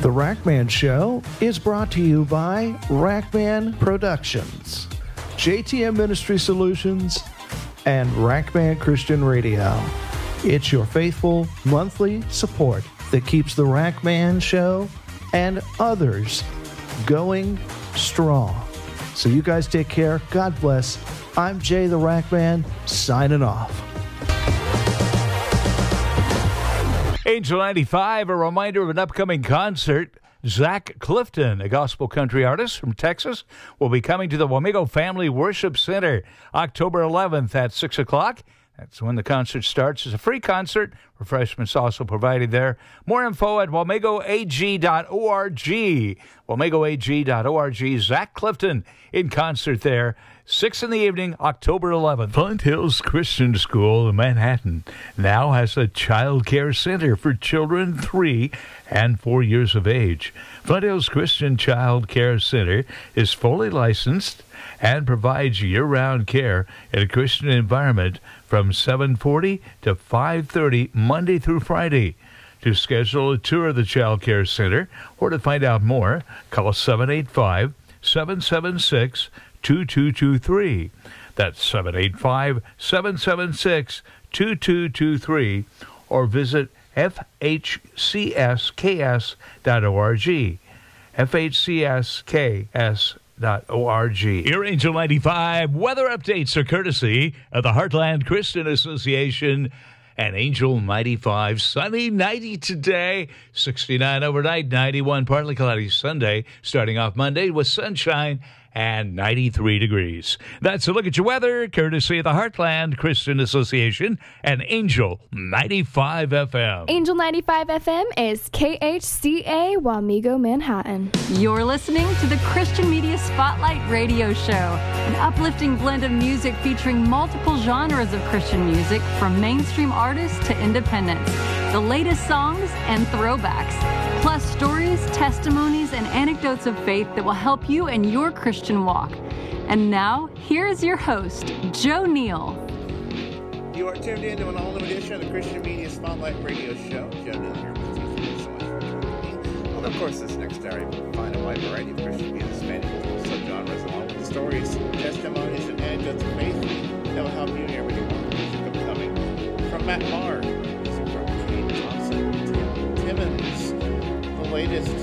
The Rackman Show is brought to you by Rackman Productions, JTM Ministry Solutions, and Rackman Christian Radio. It's your faithful monthly support that keeps the Rackman Show and others going strong. So you guys take care. God bless. I'm Jay the Rackman, signing off. Angel 95, a reminder of an upcoming concert. Zach Clifton, a gospel country artist from Texas, will be coming to the Wamego Family Worship Center October 11th at 6 o'clock. That's when the concert starts. It's a free concert. Refreshments also provided there. More info at wamegoag.org. wamegoag.org. Zach Clifton in concert there. 6 in the evening, October 11th. Flint Hills Christian School in Manhattan now has a child care center for children 3 and 4 years of age. Flint Hills Christian Child Care Center is fully licensed and provides year-round care in a Christian environment from 7:40 to 5:30 Monday through Friday. To schedule a tour of the Child Care Center or to find out more, call 785-776-2223. That's 785-776-2223, or visit fhcsks.org. fhcsks.org. Your Angel 95 weather updates are courtesy of the Heartland Christian Association and Angel 95. Sunny, 90 today, 69 overnight, 91 partly cloudy Sunday, starting off Monday with sunshine and 93 degrees. That's a look at your weather, courtesy of the Heartland Christian Association and Angel 95 FM. Angel 95 FM is KHCA Wamego, Manhattan. You're listening to the Christian Media Spotlight Radio Show, an uplifting blend of music featuring multiple genres of Christian music, from mainstream artists to independents, the latest songs and throwbacks, plus stories, testimonies, and anecdotes of faith that will help you in your Christian walk. And now, here's your host, Joe Neal. You are tuned in to an all-new edition of the Christian Media Spotlight Radio Show. Joe Neal here with you. Thank you so much for joining me. Well, of course, this next hour, you can find a wide variety of Christian music spanning multiple subgenres, along with stories, testimonies, and anecdotes of faith that will help you hear what you want. Music upcoming from Matt Maher, music from Kate Thompson, Tim Timmons, the latest